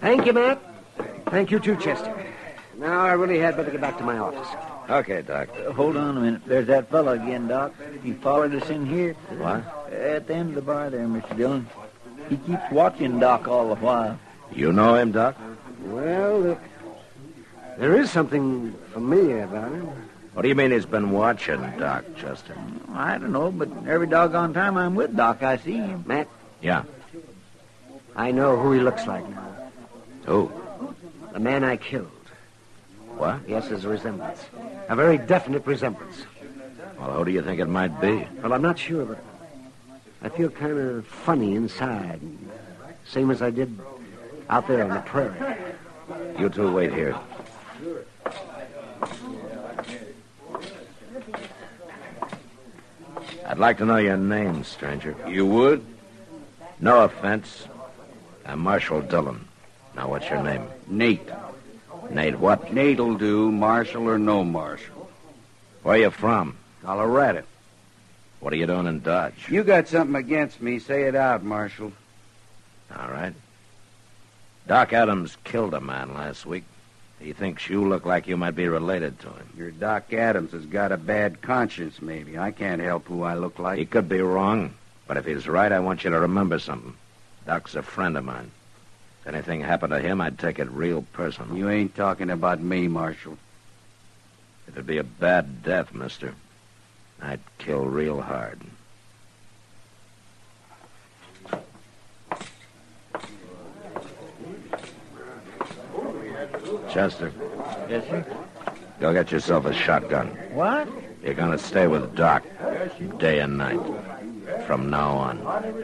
Thank you, Matt. Thank you, too, Chester. Now I really had better get back to my office. Okay, Doc. Hold on a minute. There's that fella again, Doc. He followed us in here. What? At the end of the bar there, Mr. Dillon. He keeps watching Doc all the while. You know him, Doc? Well, there is something familiar about him. What do you mean he's been watching Doc, Chester? I don't know, but every doggone time I'm with Doc, I see him. Matt, Yeah. I know who he looks like now. Who? The man I killed. What? Yes, there's a resemblance. A very definite resemblance. Well, who do you think it might be? Well, I'm not sure, but I feel kind of funny inside. Same as I did out there on the prairie. You two wait here. I'd like to know your name, stranger. You would? No offense. I'm Marshal Dillon. Now, what's your name? Nate. Nate what? Nate'll do, marshal or no marshal. Where you from? Colorado. What are you doing in Dodge? You got something against me, say it out, Marshal. All right. Doc Adams killed a man last week. He thinks you look like you might be related to him. Your Doc Adams has got a bad conscience, maybe. I can't help who I look like. He could be wrong, but if he's right, I want you to remember something. Doc's a friend of mine. If anything happened to him, I'd take it real personal. You ain't talking about me, Marshal. It'd be a bad death, mister. I'd kill real hard. Chester, Yes, sir. go get yourself a shotgun. What? You're going to stay with Doc day and night from now on.